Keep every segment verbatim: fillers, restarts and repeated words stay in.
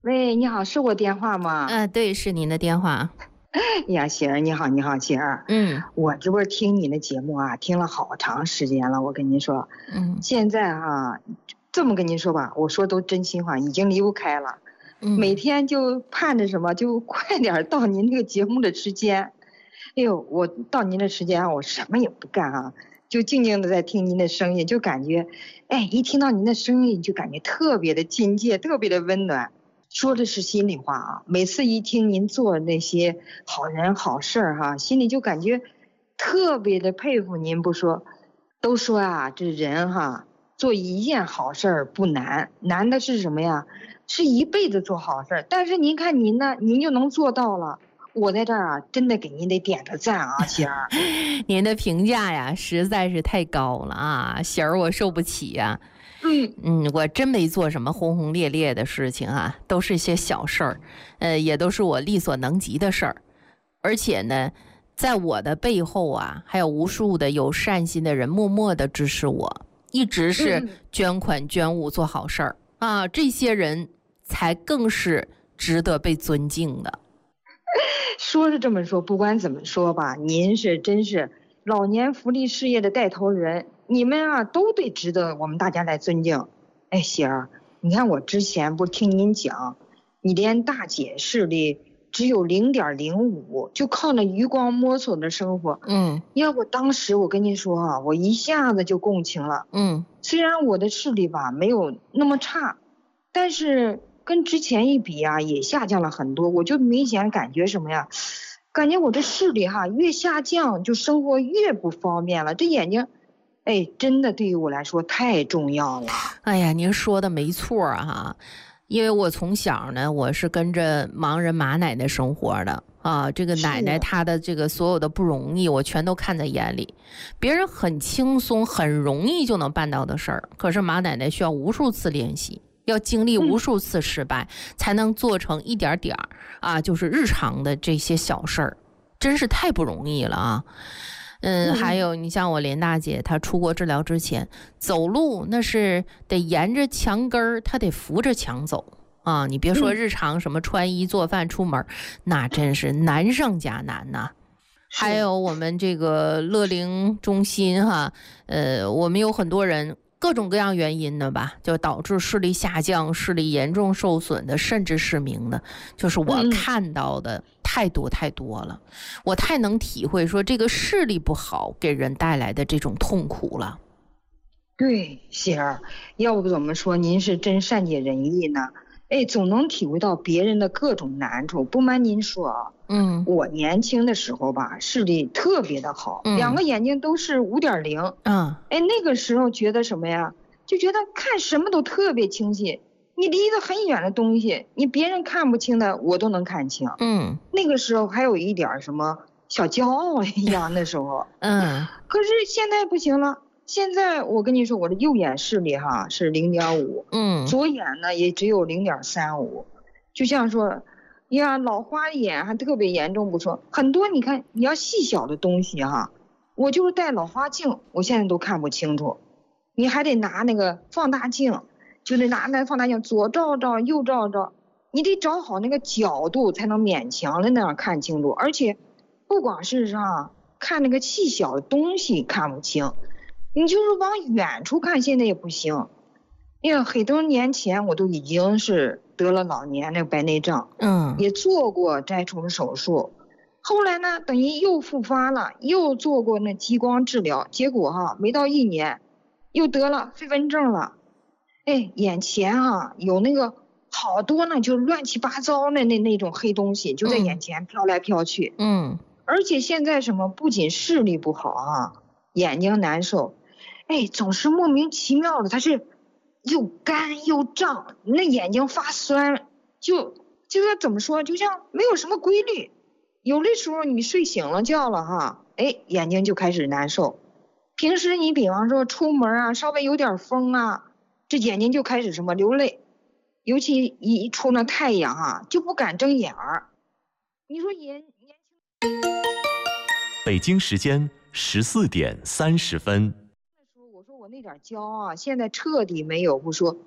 喂，你好，是我电话吗？ 嗯、对，是您的电话。 呀，喜儿，你好，你好，喜儿， 嗯我这不是听你的节目啊，听了好长时间了。我跟您说， 嗯现在哈、这么跟您说吧，我说都真心话，已经离不开了，每嗯天就盼着什么，就快点儿到您这个节目的时间。哎呦，我到您的时间啊，我什么也不干啊，就静静的在听您的声音，就感觉，哎，一听到您的声音，就感觉特别的亲切，特别的温暖。说的是心里话啊，每次一听您做那些好人好事儿哈，心里就感觉特别的佩服您。不说，都说啊，这人哈，做一件好事儿不难，难的是什么呀？是一辈子做好事儿。但是您看您呢，您就能做到了。我在这儿啊，真的给您得点个赞啊，仙儿。 您的评价呀，实在是太高了啊，喜儿我受不起呀、 嗯， 嗯，我真没做什么轰轰烈烈的事情啊，都是一些小事儿，呃，也都是我力所能及的事儿。而且呢，在我的背后啊，还有无数的有善心的人默默的支持我，一直是嗯捐款捐物做好事儿啊，这些人才更是值得被尊敬的。 说是这么说，不管怎么说吧，您是真是老年福利事业的带头人，你们啊都得值得我们大家来尊敬。哎，喜儿，你看我之前不是听您讲，你连大姐视力只有零点零五，就靠那余光摸索的生活。 嗯要不当时我跟您说啊，我一下子就共情了。 嗯虽然我的视力吧没有那么差，但是跟之前一比啊，也下降了很多。我就明显感觉什么呀？感觉我这视力哈越下降，就生活越不方便了。这眼睛，哎，真的对于我来说太重要了。 哎呀，您说的没错儿哈，因为我从小呢，我是跟着盲人马奶奶生活的啊。这个奶奶是， 她的这个所有的不容易，我全都看在眼里。别人很轻松、很容易就能办到的事儿，可是马奶奶需要无数次练习，要经历无嗯数次失败，才能做成一点点儿啊，就是日常的这些小事儿，真是太不容易了啊。嗯，还嗯有你像我连大姐，她出国治疗之前走路那是得沿着墙根儿，她得扶着墙走啊。你别说嗯， 日常什么穿衣做饭出门，那真是难上加难呐、还是， 有我们这个乐龄中心哈，呃，我们有很多人各种各样原因的吧，就导致视力下降、视力严重受损的，甚至失明的，就是我嗯嗯。 看到的太多太多了，我太能体会说这个视力不好给人带来的这种痛苦了。 对，喜儿，要不怎么说您是真善解人意呢？哎，总能体会到别人的各种难处。不瞒您说啊， 嗯我年轻的时候吧，视力特别的好，两嗯个眼睛都是五点零。 啊哎，那个时候觉得什么呀？就觉得看什么都特别清晰。你离得很远的东西，你别人看不清的，我都能看清。 嗯那个时候还有一点儿什么小骄傲一样，那时候。 嗯可是现在不行了，现在我跟你说，我的右眼视力哈是零点五， 嗯左眼呢也只有零点三五，就像说，呀，老花眼还特别严重不说，很多你看你要细小的东西哈，我就是戴老花镜，我现在都看不清楚，你还得拿那个放大镜，就得拿那放大镜左照照右照照，你得找好那个角度才能勉强的那样看清楚，而且不光是上看那个细小的东西看不清，你就是往远处看现在也不行。哎呀，很多年前我都已经是得了老年那个白内障， 嗯也做过摘除手术，后来呢，等于又复发了，又做过那激光治疗，结果哈、没到一年，又得了飞蚊症了。哎，眼前啊有那个好多呢，就乱七八糟的那那种黑东西，就在眼嗯前飘来飘去。 嗯而且现在什么，不仅视力不好啊，眼睛难受，哎，总是莫名其妙的，它是又干又胀，那眼睛发酸，就就是怎么说，就像没有什么规律。有的时候你睡醒了觉了哈，哎，眼睛就开始难受。平时你比方说出门啊，稍微有点风啊，这眼睛就开始什么流泪，尤其一出了太阳啊，就不敢睁眼儿。你说年年北京时间十四点三十分。 说，我说我那点骄傲啊，现在彻底没有。不说，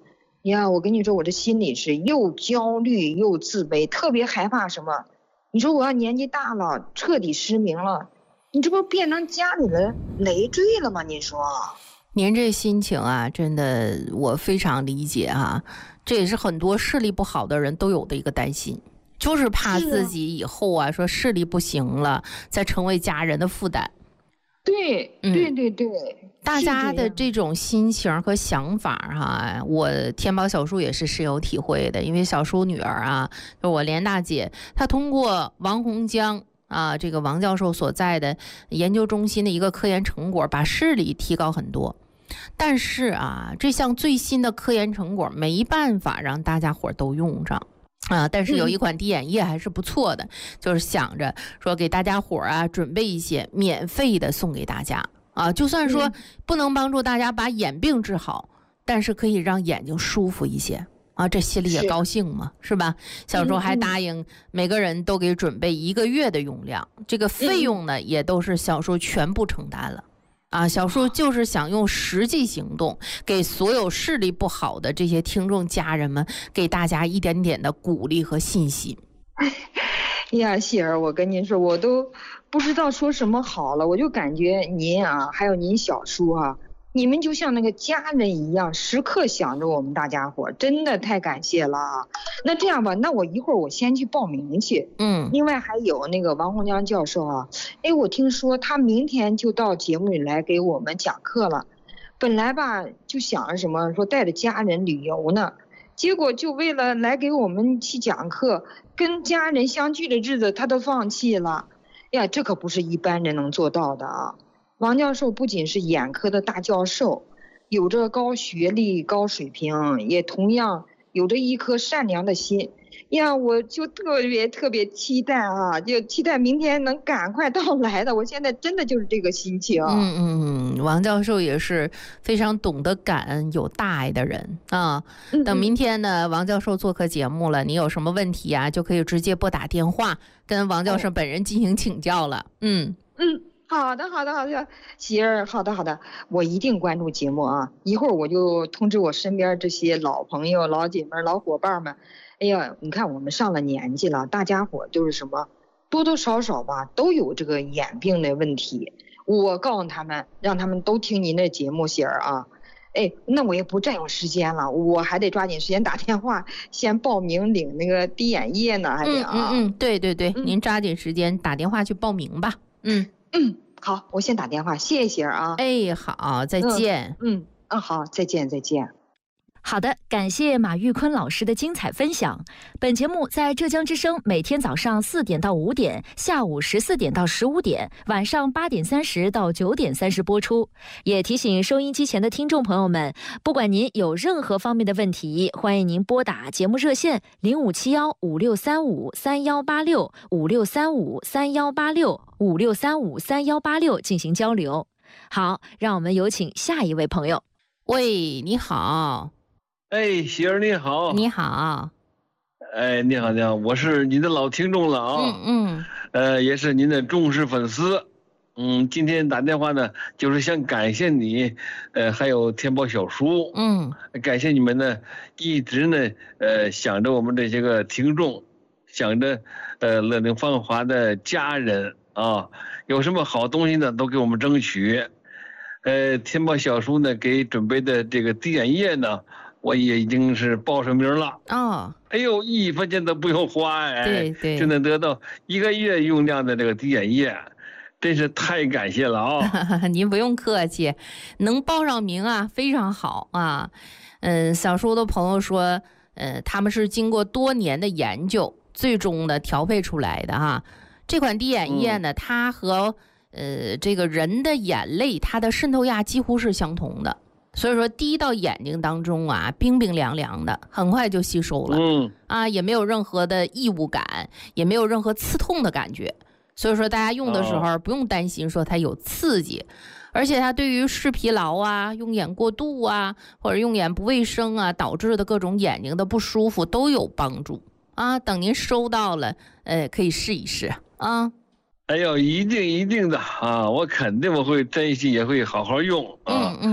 呀，我跟你说，我这心里是又焦虑又自卑，特别害怕什么？你说我要年纪大了，彻底失明了，你这不变成家里的累赘了吗？你说？ 您这心情啊，真的我非常理解啊，这也是很多视力不好的人都有的一个担心，就是怕自己以后啊，说视力不行了，再成为家人的负担。 对， 嗯、 对对对， 大家的这种心情和想法哈、啊，我天宝小叔也是深有体会的，因为小叔女儿啊，就我连大姐，她通过王洪江啊这个王教授所在的研究中心的一个科研成果，把视力提高很多。但是啊，这项最新的科研成果没办法让大家伙都用上。啊，但是有一款滴眼液还是不错的，嗯、就是想着说给大家伙啊准备一些免费的送给大家啊，就算说不能帮助大家把眼病治好，嗯、但是可以让眼睛舒服一些啊，这心里也高兴嘛，是, 是吧？小周还答应每个人都给准备一个月的用量，嗯、这个费用呢、嗯、也都是小叔全部承担了。啊，小叔就是想用实际行动给所有视力不好的这些听众家人们，给大家一点点的鼓励和信心。 哎呀，喜儿，我跟您说，我都不知道说什么好了，我就感觉您啊，还有您小叔啊，你们就像那个家人一样，时刻想着我们大家伙，真的太感谢了啊！那这样吧，那我一会儿我先去报名去。 嗯。 另外还有那个王洪江教授啊，哎，我听说他明天就到节目里来给我们讲课了。本来吧就想着什么说带着家人旅游呢，结果就为了来给我们去讲课，跟家人相聚的日子他都放弃了。呀，这可不是一般人能做到的啊！王教授不仅是眼科的大教授，有着高学历、高水平，也同样有着一颗善良的心呀！我就特别特别期待啊，就期待明天能赶快到来的。我现在真的就是这个心情。 嗯嗯嗯，王教授也是非常懂得感恩、有大爱的人啊。等明天呢，王教授做客节目了，你有什么问题啊，就可以直接拨打电话跟王教授本人进行请教了。嗯嗯。好的，好的，好的，喜儿，好的，好的，我一定关注节目啊！一会儿我就通知我身边这些老朋友、老姐妹、老伙伴们。哎呀，你看我们上了年纪了，大家伙就是什么，多多少少吧，都有这个眼病的问题。我告诉他们，让他们都听您的节目，喜儿啊！哎，那我也不占用时间了，我还得抓紧时间打电话，先报名领那个滴眼液呢，还得啊。 嗯嗯嗯，对对对，嗯、您抓紧时间打电话去报名吧。嗯。 嗯，好，我先打电话，谢谢喜儿啊。 哎，好，再见。 嗯嗯，嗯，好，再见，再见。 好的，感谢马玉坤老师的精彩分享。本节目在浙江之声每天早上四点到五点，下午十四点到十五点，晚上八点三十到九点三十播出。也提醒收音机前的听众朋友们，不管您有任何方面的问题，欢迎您拨打节目热线零五七幺五六三五三幺八六五六三五三幺八六五六三五三幺八六进行交流。好，让我们有请下一位朋友。 喂，你好。 哎，喜儿你好。 你好。 哎，你好你好，我是您的老听众了啊。 嗯嗯。 呃，也是您的忠实粉丝。嗯，今天打电话呢，就是想感谢你，呃，还有天宝小叔。 嗯。 感谢你们呢，一直呢，呃，想着我们这些个听众，想着呃乐龄芳华的家人啊，有什么好东西呢，都给我们争取。呃，天宝小叔呢给准备的这个滴眼液呢，我也已经是报上名了。 哦， 哎呦，一分钱都不用花，哎， 对对， 就能得到一个月用量的这个滴眼液，真是太感谢了啊！ 您不用客气，能报上名啊，非常好啊。嗯，小叔的朋友说，呃，他们是经过多年的研究，最终的调配出来的哈。这款滴眼液呢，嗯、它和呃这个人的眼泪，它的渗透压几乎是相同的。所以说滴到眼睛当中啊，冰冰凉凉的，很快就吸收了。 嗯啊，也没有任何的异物感，也没有任何刺痛的感觉。所以说大家用的时候不用担心说它有刺激，哦、而且它对于视疲劳啊、用眼过度啊，或者用眼不卫生啊导致的各种眼睛的不舒服都有帮助啊。等您收到了，呃，可以试一试啊。 哎呦，一定一定的啊！我肯定我会珍惜，也会好好用啊。 嗯嗯。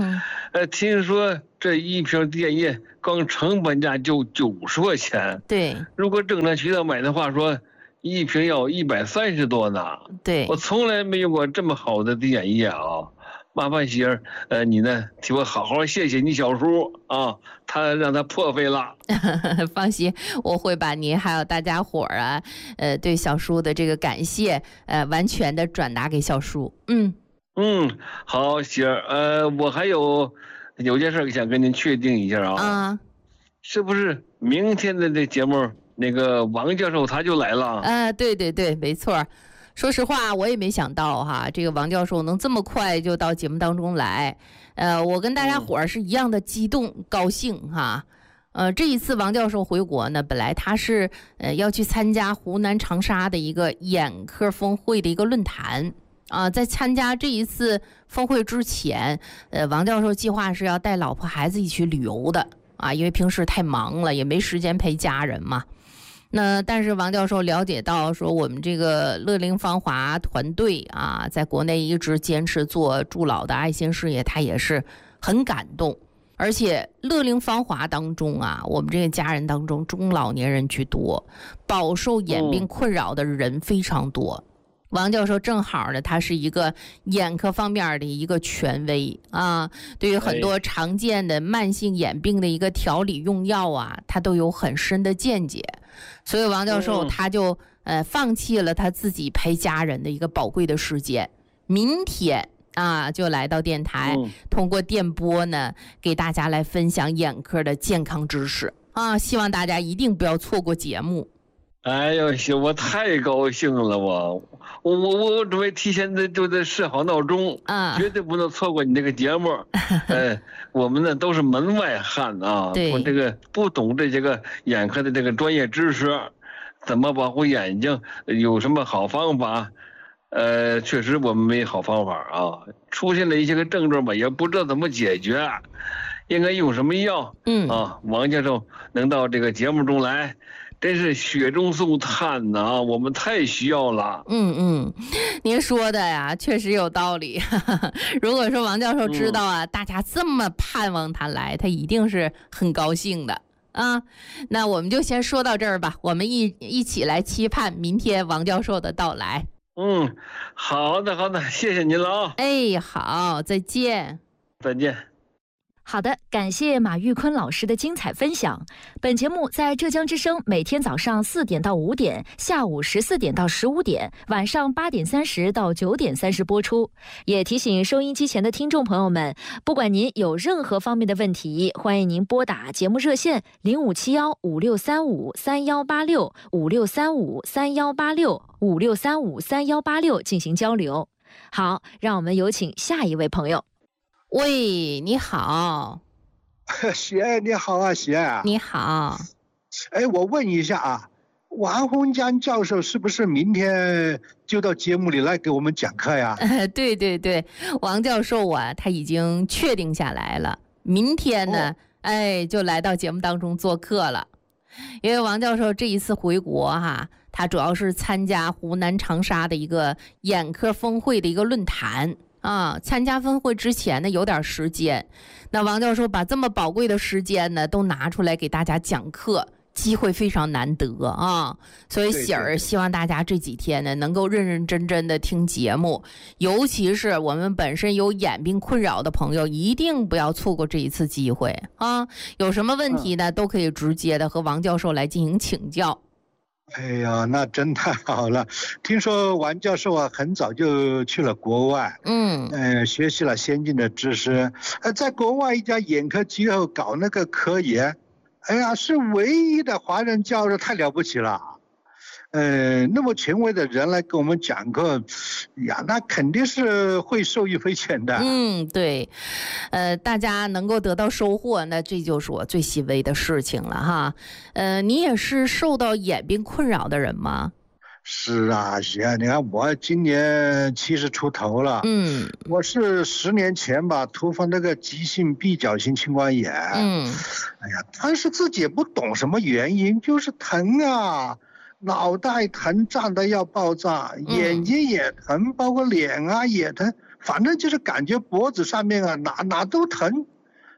呃，听说这一瓶电液光成本价就九十块钱， 对， 如果正常渠道买的话，说一瓶要一百三十多呢。 对， 我从来没用过这么好的电液啊！麻烦媳妇儿，呃，你呢替我好好谢谢你小叔啊，他让他破费了。 放心，我会把您还有大家伙儿啊，呃，对小叔的这个感谢，呃，完全的转达给小叔。嗯嗯，好，媳妇儿，呃，我还有有件事想跟您确定一下啊， 啊， 是不是明天的这节目那个王教授他就来了？ 呃，对对对，没错。说实话，我也没想到哈，这个王教授能这么快就到节目当中来。呃，我跟大家伙儿是一样的激动、高兴哈。呃，这一次王教授回国呢，本来他是呃要去参加湖南长沙的一个眼科峰会的一个论坛啊、呃。在参加这一次峰会之前，呃，王教授计划是要带老婆孩子一起旅游的啊，因为平时太忙了，也没时间陪家人嘛。那但是王教授了解到说，我们这个乐龄芳华团队啊，在国内一直坚持做助老的爱心事业，他也是很感动。而且乐龄芳华当中啊，我们这个家人当中中老年人居多，饱受眼病困扰的人非常多。王教授正好呢，他是一个眼科方面的一个权威啊，对于很多常见的慢性眼病的一个调理用药啊，他都有很深的见解。所以王教授他就呃放弃了他自己陪家人的一个宝贵的时间，明天啊就来到电台，通过电波呢给大家来分享眼科的健康知识啊，希望大家一定不要错过节目。 哎呦，行，我太高兴了，我我我我准备提前的就得设好闹钟啊，绝对不能错过你这个节目。呃，我们呢都是门外汉啊，我这个不懂这些个眼科的这个专业知识，怎么保护眼睛，有什么好方法？呃，确实我们没好方法啊，出现了一些个症状吧，也不知道怎么解决，应该用什么药？嗯啊，王教授能到这个节目中来。真是雪中送炭呐！我们太需要了。 嗯嗯，您说的呀，确实有道理。如果说王教授知道啊，嗯、大家这么盼望他来，他一定是很高兴的啊。那我们就先说到这儿吧，我们一一起来期盼明天王教授的到来。 嗯，好的好的，谢谢您了啊。 哎，好，再见。 再见。 好的，感谢马玉坤老师的精彩分享。本节目在浙江之声每天早上四点到五点，下午十四点到十五点，晚上八点三十到九点三十播出。也提醒收音机前的听众朋友们，不管您有任何方面的问题，欢迎您拨打节目热线零五七幺五六三五三幺八六五六三五三幺八六五六三五三幺八六进行交流。好，让我们有请下一位朋友。 喂，你好。 雪，你好啊，雪。 你好。 哎，我问一下啊，王洪江教授是不是明天就到节目里来给我们讲课呀？ 呃、对对对，王教授啊，他已经确定下来了，明天呢，哦、哎，就来到节目当中做客了。因为王教授这一次回国哈、啊，他主要是参加湖南长沙的一个眼科峰会的一个论坛。啊，参加峰会之前呢，有点时间，那王教授把这么宝贵的时间呢，都拿出来给大家讲课，机会非常难得啊。所以喜儿希望大家这几天呢，能够认认真真的听节目，尤其是我们本身有眼病困扰的朋友，一定不要错过这一次机会啊。有什么问题呢，都可以直接的和王教授来进行请教。 哎呀，那真太好了！听说王教授啊，很早就去了国外，嗯，呃，学习了先进的知识。呃，在国外一家眼科机构搞那个科研，哎呀，是唯一的华人教授，太了不起了。呃，那么权威的人来给我们讲课，呀，那肯定是会受益匪浅的。 嗯，对，呃，大家能够得到收获，那这就是我最欣慰的事情了哈。呃，你也是受到眼病困扰的人吗？ 是啊，行，你看我今年七十出头了，嗯，我是十年前吧突发那个急性闭角性青光眼，嗯，哎呀，当时自己也不懂什么原因，就是疼啊。脑袋疼，胀得要爆炸，眼睛也疼，包括脸啊也疼，反正就是感觉脖子上面啊哪哪都疼，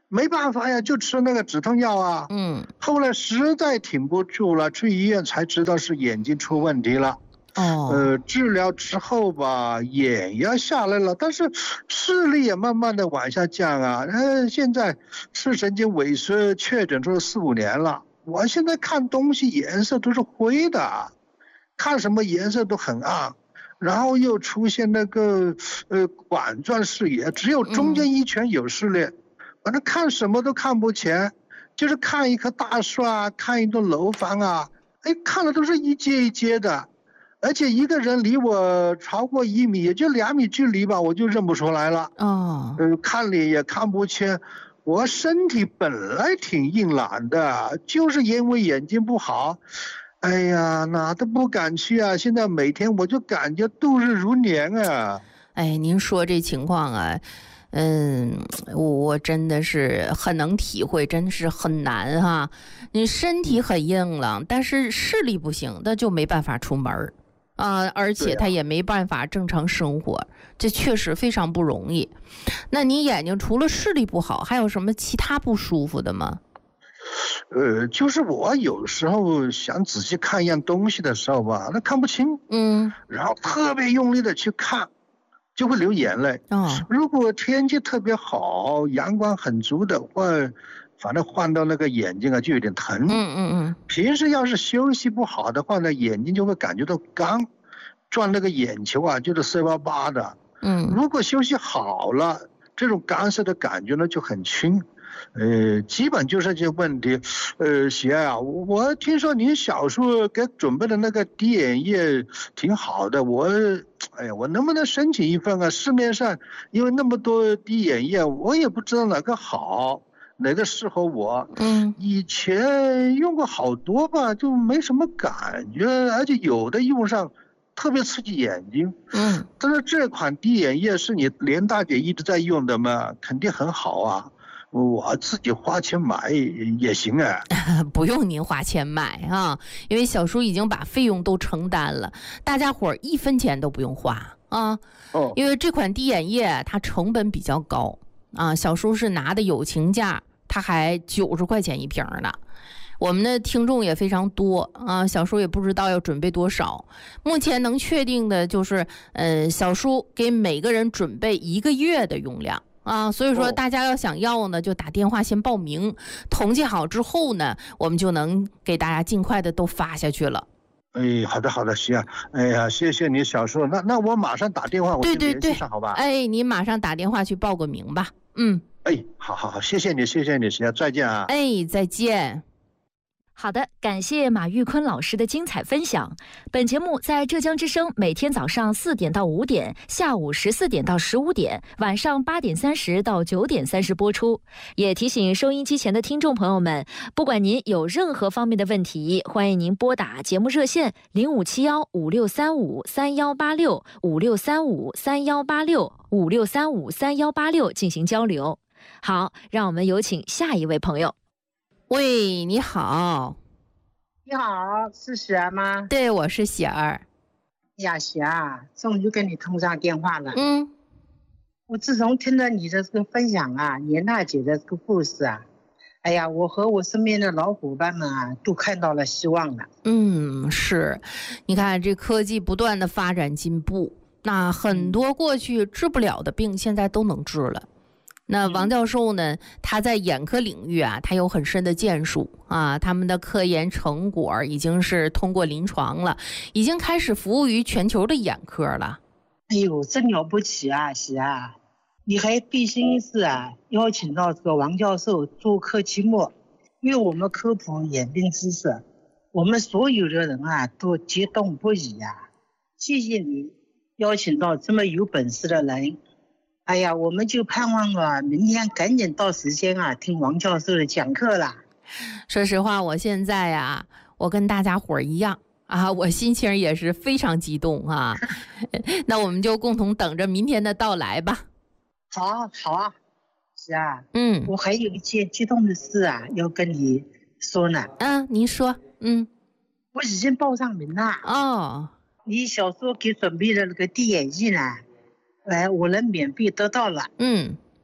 没办法呀，就吃那个止痛药啊。 嗯， 后来实在挺不住了，去医院才知道是眼睛出问题了。 哦， 呃，治疗之后吧，眼压下来了，但是视力也慢慢的往下降啊。呃，现在视神经萎缩，确诊出四五年了。我现在看东西颜色都是灰的，看什么颜色都很暗，然后又出现那个呃管状视野，只有中间一圈有视力，嗯、反正看什么都看不全，就是看一棵大树啊，看一栋楼房啊，哎，看的都是一阶一阶的。而且一个人离我超过一米，也就两米距离吧，我就认不出来了。 哦， 呃，看脸也看不清。我身体本来挺硬朗的，就是因为眼睛不好，哎呀，哪都不敢去啊。现在每天我就感觉度日如年啊。 哎，您说这情况啊，嗯，我真的是很能体会，真是很难哈。你身体很硬朗，但是视力不行，那就没办法出门啊，而且他也没办法正常生活，这确实非常不容易。那你眼睛除了视力不好，还有什么其他不舒服的吗？ 呃，就是我有时候想仔细看一样东西的时候吧，那看不清， 嗯， 然后特别用力的去看，就会流眼泪。 哦，如果天气特别好，阳光很足的话，反正换到那个眼睛啊就有点疼。 嗯嗯嗯。 平时要是休息不好的话呢，眼睛就会感觉到干，转那个眼球啊就是涩巴巴的。 嗯， 如果休息好了，这种干涩的感觉呢就很轻。呃，基本就是这些问题。呃，喜爱啊，我听说您小时候给准备的那个滴眼液挺好的，我，哎呀，我能不能申请一份啊？市面上因为那么多滴眼液，我也不知道哪个好。哪个适合我？ 嗯， 以前用过好多吧，就没什么感觉，而且有的用上特别刺激眼睛。 嗯， 但是这款滴眼液是你连大姐一直在用的嘛，肯定很好啊。我自己花钱买也行啊。 不用您花钱买啊，因为小叔已经把费用都承担了，大家伙儿一分钱都不用花啊。 哦， 因为这款滴眼液它成本比较高。啊，小叔是拿的友情价，他还九十块钱一瓶呢。我们的听众也非常多啊，小叔也不知道要准备多少。目前能确定的就是，呃，小叔给每个人准备一个月的用量啊。所以说，大家要想要呢，就打电话先报名，统计好之后呢，我们就能给大家尽快的都发下去了。 哎，好的好的，行啊。哎呀，谢谢你小叔，那那我马上打电话，我对对对， 好吧？ 哎，你马上打电话去报个名吧。嗯， 哎，好好好，谢谢你，谢谢你，行，再见啊。 哎，再见。 好的，感谢马玉坤老师的精彩分享。本节目在浙江之声每天早上四点到五点，下午十四点到十五点，晚上八点三十到九点三十播出。也提醒收音机前的听众朋友们，不管您有任何方面的问题，欢迎您拨打节目热线零五七幺五六三五三幺八六五六三五三幺八六五六三五三幺八六进行交流。好，让我们有请下一位朋友。 喂，你好。 你好，是喜儿吗？ 对，我是喜儿。 呀，喜儿，终于跟你通上电话了。 嗯， 我自从听了你的这个分享啊，严大姐的这个故事啊，哎呀，我和我身边的老伙伴们啊，都看到了希望了。 嗯，是，你看这科技不断的发展进步，那很多过去治不了的病，现在都能治了。那王教授呢，他在眼科领域啊，他有很深的建树啊，他们的科研成果已经是通过临床了，已经开始服务于全球的眼科了。 哎呦，真了不起啊，喜啊！你还毕心一次啊，邀请到这个王教授做客节目，为我们科普眼病知识，我们所有的人啊都激动不已呀、啊！谢谢你邀请到这么有本事的人。哎呀，我们就盼望啊，明天赶紧到时间啊，听王教授的讲课啦。 说实话，我现在啊，我跟大家伙儿一样啊，我心情也是非常激动啊。那我们就共同等着明天的到来吧。 好，好啊，是啊， 嗯， 我还有一件激动的事啊，要跟你说呢。 嗯，您说，嗯， 我已经报上名了。 哦， 你小时候给准备的那个滴眼液呢？哎，我能免费得到了。 嗯，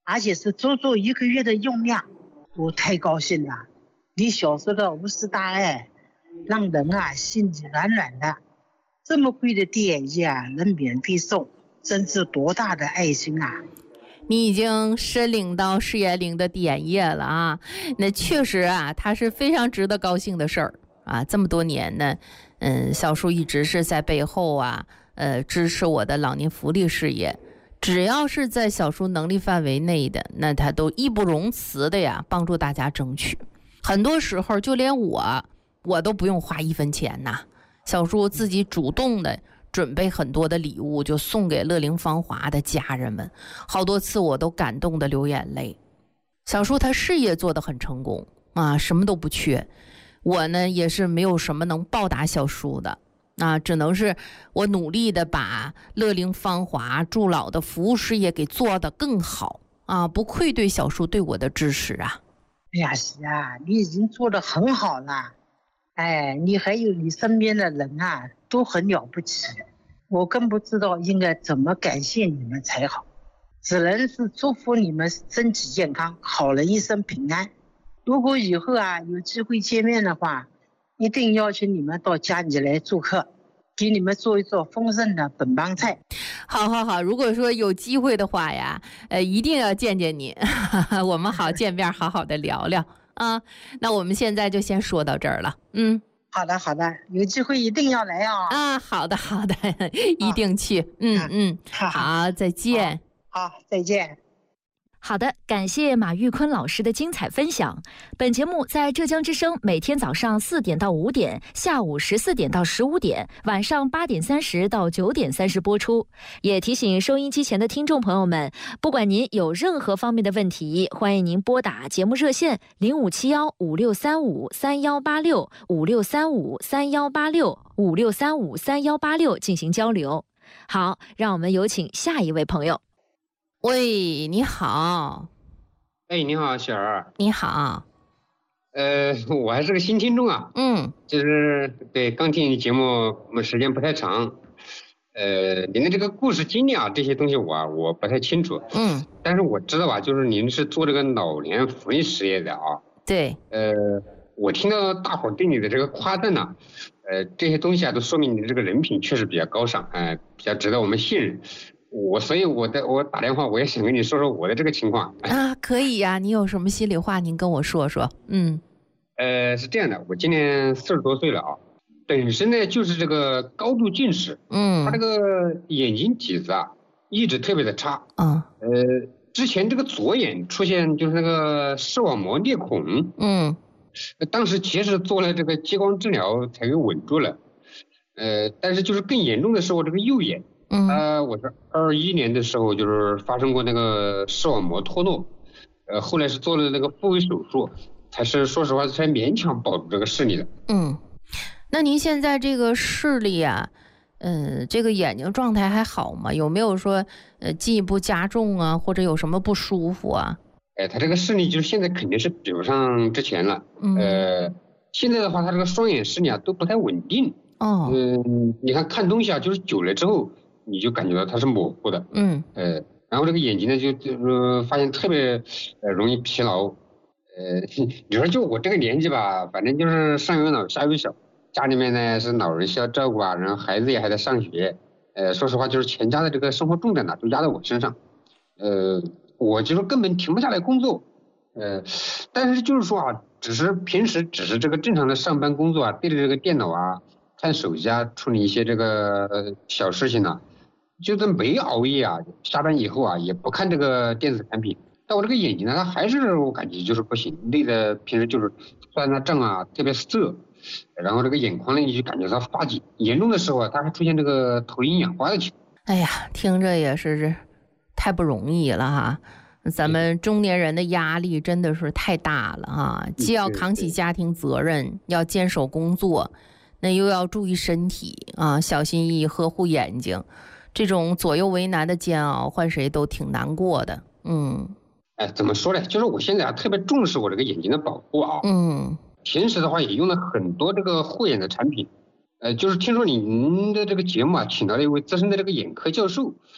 而且是足足一个月的用量，我太高兴了。你小时候的无私大爱，让人啊心里暖暖的。这么贵的D眼液啊，能免费送，真是多大的爱心啊！ 你已经申领到事业领的D眼液了啊，那确实啊，它是非常值得高兴的事儿啊。这么多年呢，嗯，小叔一直是在背后啊，呃，支持我的老年福利事业。只要是在小叔能力范围内的，那他都义不容辞的呀，帮助大家争取。很多时候，就连我，我都不用花一分钱呐。小叔自己主动的准备很多的礼物，就送给乐龄芳华的家人们。好多次我都感动的流眼泪。小叔他事业做得很成功啊，什么都不缺。我呢，也是没有什么能报答小叔的。啊，只能是我努力的把乐龄芳华助老的服务事业给做得更好啊，不愧对小叔对我的支持啊。 哎呀，是啊，你已经做得很好了。哎，你还有你身边的人啊，都很了不起。我更不知道应该怎么感谢你们才好，只能是祝福你们身体健康，好人一生平安。如果以后啊有机会见面的话，一定邀请你们到家里来做客，给你们做一做丰盛的本帮菜。 好好好，如果说有机会的话呀，呃，一定要见见你，我们好见面，好好的聊聊啊。那我们现在就先说到这儿了。嗯， 好的好的，有机会一定要来啊。 啊，好的好的，一定去。嗯、啊、嗯，好，再见。 好，好，再见。 好的，感谢马玉坤老师的精彩分享。本节目在浙江之声每天早上四点到五点，下午十四点到十五点，晚上八点三十到九点三十播出。也提醒收音机前的听众朋友们，不管您有任何方面的问题，欢迎您拨打节目热线零五七幺五六三五三幺八六五六三五三幺八六五六三五三幺八六进行交流。好，让我们有请下一位朋友。 喂，你好。 哎，你好，雪儿。 你好。 呃，我还是个新听众啊。 嗯。 就是对，刚听你节目，我们时间不太长。呃，您的这个故事经历啊，这些东西我我不太清楚。 嗯。 但是我知道吧，就是您是做这个老年福利事业的啊。 对。 呃，我听到大伙对你的这个夸赞呢、啊，呃，这些东西啊，都说明你的这个人品确实比较高尚，哎、呃，比较值得我们信任。我所以我的我打电话我也想跟你说说我的这个情况啊。可以呀、啊，你有什么心里话您跟我说说。嗯， 呃是这样的，我今年四十多岁了啊，本身呢就是这个高度近视， 嗯， 他这个眼睛体质啊一直特别的差， 嗯， 呃之前这个左眼出现就是那个视网膜裂孔， 嗯， 当时其实做了这个激光治疗才给稳住了，呃但是就是更严重的是我这个右眼。 嗯， 呃，我是二一年的时候就是发生过那个视网膜脱落，呃，后来是做了那个复位手术，才是说实话才勉强保住这个视力的。 嗯，那您现在这个视力啊，呃，这个眼睛状态还好吗？有没有说呃进一步加重啊，或者有什么不舒服啊？ 哎，他这个视力就是现在肯定是比不上之前了。 嗯， 呃，现在的话，他这个双眼视力啊都不太稳定。 哦， 嗯，你看看东西啊，就是久了之后。你就感觉到它是模糊的， 嗯， 呃，然后这个眼睛呢就就是发现特别呃容易疲劳，呃，你说就我这个年纪吧，反正就是上有老下有小，家里面呢是老人需要照顾啊，然后孩子也还在上学，呃，说实话就是全家的这个生活重担呢都压在我身上，呃，我就是根本停不下来工作，呃，但是就是说啊，只是平时只是这个正常的上班工作啊，对着这个电脑啊，看手机啊，处理一些这个小事情呢、啊。就是没熬夜啊，下班以后啊也不看这个电子产品，但我这个眼睛呢，它还是我感觉就是不行，累的平时就是酸啊胀啊，特别涩，然后这个眼眶呢你就感觉到发紧，严重的时候啊，它还出现这个头晕眼花的情况。 哎呀，听着也是太不容易了哈，咱们中年人的压力真的是太大了哈，既要扛起家庭责任，要坚守工作，那又要注意身体啊，小心翼翼呵护眼睛。这种左右为难的煎熬，换谁都挺难过的。嗯， 哎，怎么说呢？就是我现在啊特别重视我这个眼睛的保护啊。 嗯， 平时的话也用了很多这个护眼的产品。呃，就是听说您的这个节目啊，请到了一位资深的这个眼科教授，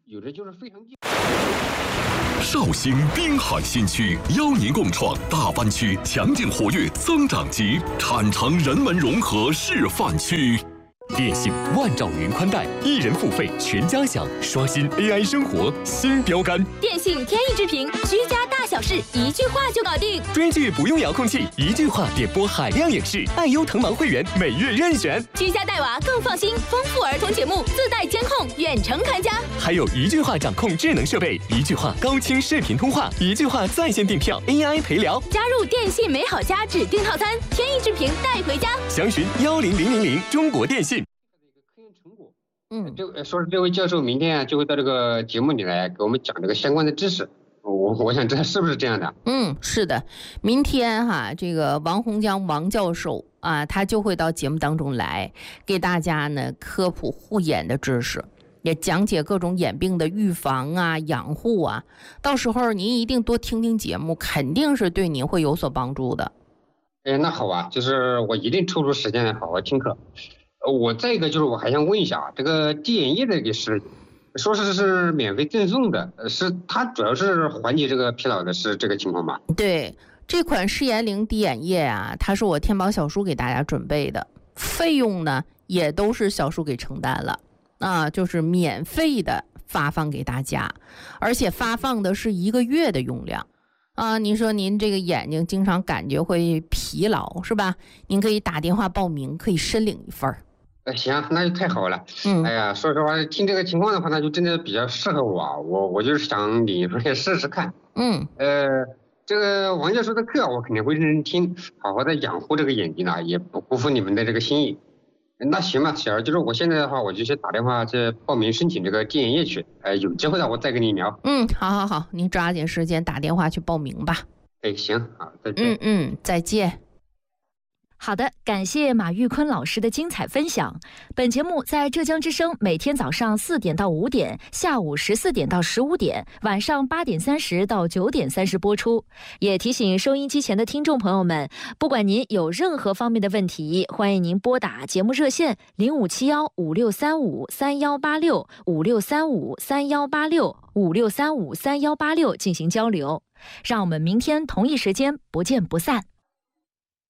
有的就是非常近。 绍兴滨海新区邀您共创大湾区强劲活跃增长极产城人文融合示范区。 电信万兆云宽带，一人付费全家享，刷新 A I 生活新标杆。 电信天翼之屏，居家大小事一句话就搞定。 追剧不用遥控器，一句话点播海量影视。爱优腾芒会员每月任选。 居家带娃更放心，丰富儿童节目自带监控，远程看家。 还有一句话掌控智能设备，一句话高清视频通话，一句话在线订票 A I 陪聊。 加入电信美好家指定套餐，天翼之屏带回家。 详询幺零零零零中国电信。 嗯，这说是这位教授明天啊就会到这个节目里来给我们讲这个相关的知识，我我想知道是不是这样的？ 嗯，是的，明天哈，这个王洪江王教授啊，他就会到节目当中来给大家呢科普护眼的知识，也讲解各种眼病的预防啊、养护啊。到时候您一定多听听节目，肯定是对您会有所帮助的。 哎，那好啊，就是我一定抽出时间来好好听课。我再一个就是我还想问一下啊，这个滴眼液这个是说是是免费赠送的，是它主要是缓解这个疲劳的，是这个情况吧？ 对，这款视颜灵滴眼液啊，它是我天宝小叔给大家准备的，费用呢也都是小叔给承担了啊，就是免费的发放给大家，而且发放的是一个月的用量。啊，您说您这个眼睛经常感觉会疲劳是吧？您可以打电话报名，可以申领一份儿。 呃，行，那就太好了。嗯，哎呀，说实话，听这个情况的话，那就真的比较适合我啊。我我就是想领出来试试看。 嗯， 呃，这个王教授的课我肯定会认真听，好好的养护这个眼睛啊，也不辜负你们的这个心意。那行吧，小儿，就是我现在的话，我就去打电话去报名申请这个滴眼液去。呃，有机会的我再跟你聊。 嗯，好好好，您抓紧时间打电话去报名吧。 哎，行，好，再见。 嗯嗯，再见。 好的，感谢马玉坤老师的精彩分享。本节目在浙江之声每天早上四点到五点，下午十四点到十五点，晚上八点三十到九点三十播出。也提醒收音机前的听众朋友们，不管您有任何方面的问题，欢迎您拨打节目热线零五七幺五六三五三幺八六五六三五三幺八六五六三五三幺八六进行交流。让我们明天同一时间不见不散。